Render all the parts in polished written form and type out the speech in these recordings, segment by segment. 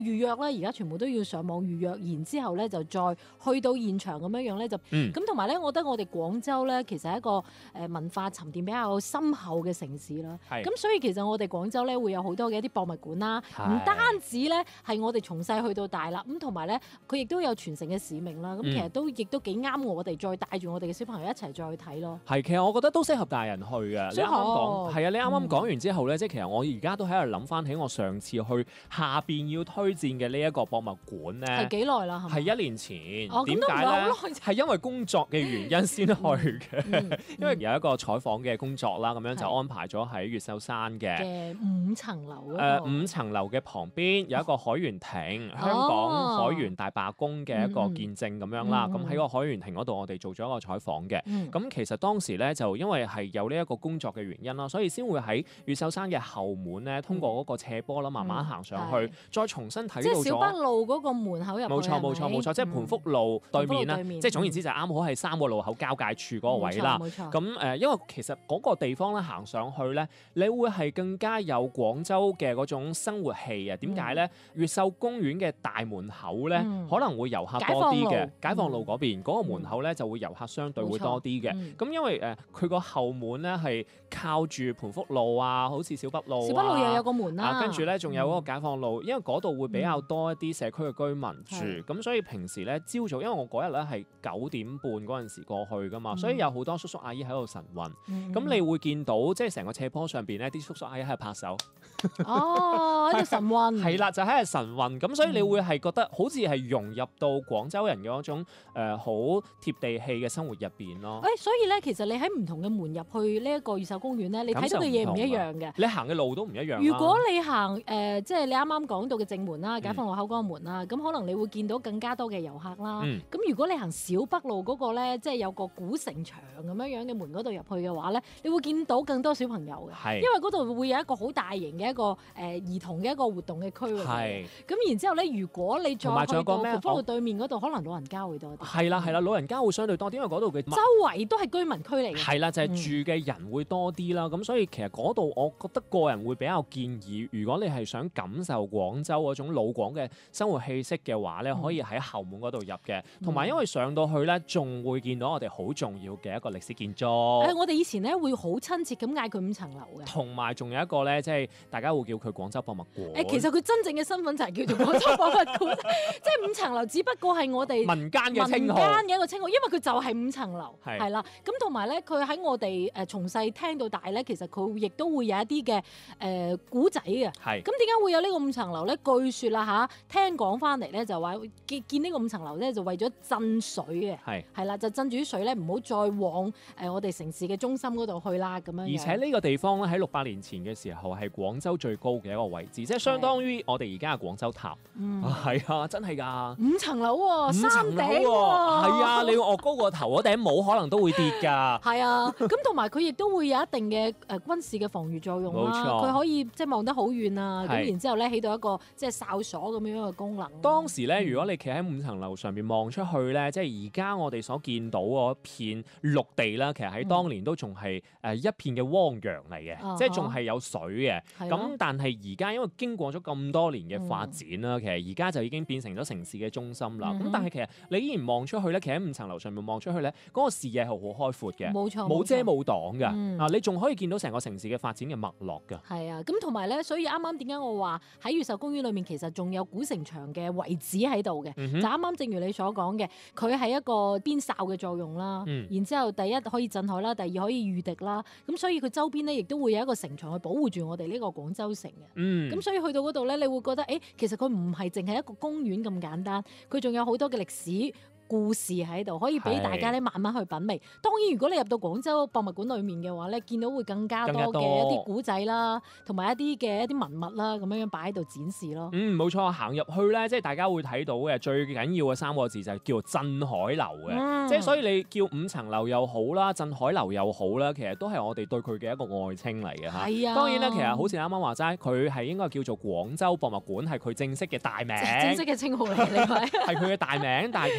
預約咧，而家全部都要上網預約，然之後咧就再去到現場咁樣咧就咁，同埋咧，我覺得我哋廣州咧其實係一個文化沉澱比較深厚嘅城市啦。咁所以其實我哋廣州咧會有好多嘅一啲博物館啦，唔單止咧係我哋從細去到大啦，咁同埋咧佢亦都有傳承嘅使命啦。咁其實亦都幾啱我哋再帶住我哋嘅小朋友一齊再去睇咯。 係，其實我覺得都適合大人去嘅。你啱啱講係啊，你啱啱講完之後咧，即係其實我而家都喺度諗翻起我上次去下邊要推薦嘅呢一個博物館咧， 係幾耐啦？ 係1年前。點解咧？係因為工作嘅原因先去嘅，因為有一個採訪嘅工作啦，咁樣就安排咗喺越秀山嘅 5層樓 5層樓嘅旁邊有一個海員亭，香港海員大罷工嘅一個見證咁樣啦。咁喺個海員亭嗰度，我哋做咗一個採訪嘅。咁其實當時咧就因為係有呢一個工作嘅原因啦，所以先會喺越秀山嘅後門咧，通過嗰個斜坡啦，慢慢行上去，再重新睇到咗。 即係小北路嗰個門口入去。 冇錯，即係盤福路對面啦。即係總言之就啱好係3個路口交界處嗰個位啦。咁因為其實嗰個地方咧行上去咧，你會係更加有廣州嘅嗰種生活氣啊！點解咧？越秀公園嘅大門口咧，可能會遊客多啲嘅。解放路嗰邊嗰個門口咧就會遊客相對會多啲嘅。咁因為佢個後門咧係靠住盤福路啊，好似小北路。 小北路又有個門啦。 跟住咧仲有嗰個解放路，因為嗰度會比較多一啲社區嘅居民住，咁所以平時咧朝早，因為我嗰日咧係9點半嗰陣時過去噶嘛，所以有好多叔叔阿姨喺度晨運。咁你會見到即係成個斜坡上邊咧，啲叔叔阿姨喺度拍手。 喺度晨運。 係啦，就喺度晨運。咁所以你會係覺得好似係融入到廣州人嘅嗰種好貼地氣嘅生活入邊咯。 所以咧，其實你喺唔同嘅門入去呢一個越秀公園咧，你睇到嘅嘢唔一樣嘅。 你行嘅路都唔一樣。 如果你行即係你啱啱講到嘅正門啦、解放路口嗰個門啦，咁可能你會見到更加多嘅遊客啦。咁如果你行小北路嗰個咧，即係有個古城牆咁樣嘅門嗰度入去嘅話咧，你會見到更多小朋友嘅，因為嗰度會有一個好大型嘅一個兒童嘅一個活動嘅區域。咁然之後咧，如果你再去到盤福路對面嗰度，可能老人家會多啲。 係啦，老人家會相對多啲，因為嗰度嘅周圍都係居民區嚟嘅。 係啦，就係住嘅人會多啲啦。咁所以其實嗰度我覺得個人會比較建議，如果你係想感受廣州嗰種老廣嘅生活氣息嘅話咧，可以喺後門嗰度入嘅。同埋因為上到去咧，仲會見到我哋好重要嘅一個歷史建築。 我哋以前咧會好親切咁嗌佢5層樓嘅。 同埋仲有一個咧，即係大家會叫佢廣州博物館。 其實佢真正嘅身份就係叫做廣州博物館，即係5層樓，只不過係我哋民間嘅稱號。 民間嘅一個稱號，因為佢就係5層樓，係啦。咁同埋咧，佢喺我哋從細聽到大咧，其實佢亦都會有一啲嘅古仔嘅。咁點解會有呢個5層樓咧？據說啦聽講翻嚟咧就話建呢個5層樓咧就為咗鎮水嘅，係啦，就鎮住啲水咧，唔好再往我哋城市嘅中心嗰度去啦咁樣。 而且呢個地方咧喺600年前嘅時候係廣州最高嘅一個位置，即係相當於我哋而家嘅廣州塔。係啊，真係㗎。 5層樓喎，3頂喎。 係啊，你要岳高個頭嗰頂帽可能都會跌㗎。 係啊，咁同埋佢亦都會有一定嘅軍事嘅防禦作用啦。佢可以即係望得好遠啊，咁然之後咧起到一個即係哨所咁樣嘅功能。 當時咧，如果你企喺5層樓上邊望出去咧，即係而家我哋所見到嗰片綠地啦，其實喺當年都仲係一片嘅汪洋嚟嘅，即係仲係有水嘅。咁但係而家因為經過咗咁多年嘅發展啦，其實而家就已經變成咗城市嘅中心啦。咁但係其實你依然望出去咧，企喺5層樓上面望出去咧，嗰個視野係好開闊嘅， 冇錯， 冇遮冇擋㗎。你仲可以見到成個城市嘅發展嘅脈絡㗎。係啊，咁同埋咧，所以啱啱點解我話喺越秀公園裏面其實仲有古城牆嘅遺址喺度嘅，就啱啱正如你所講嘅，佢係一個邊哨嘅作用啦。然之後第一可以鎮海啦，第二可以禦敵啦。咁所以佢周邊咧亦都會有一個城牆去保護住我哋呢個廣州城嘅。咁所以去到嗰度咧，你會覺得其實佢唔係淨係一個公園咁簡單，佢仲有好多嘅歷史故事喺度，可以俾大家咧慢慢去品味。當然，如果你入到廣州博物館裏面嘅話咧，見到會更加多嘅一啲古仔啦，同埋一啲文物啦，咁樣擺喺度展示咯。 冇錯，行入去咧，即係大家會睇到嘅最緊要嘅3個字就係叫做鎮海樓嘅。即係所以你叫5層樓又好啦，鎮海樓又好啦，其實都係我哋對佢嘅一個愛稱嚟嘅嚇。係啊。當然咧，其實好似你啱啱話齋，佢係應該叫做廣州博物館，係佢正式嘅大名。 正式嘅稱號嚟嘅， 係佢嘅大名，但係其實大家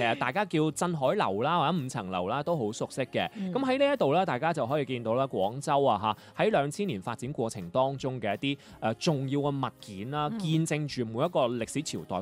家叫鎮海樓啦，或者5層樓啦，都好熟悉嘅。咁喺呢一度咧，大家就可以見到啦，廣州啊喺2000年發展過程當中嘅一啲重要嘅物件啦，見證住每一個歷史朝代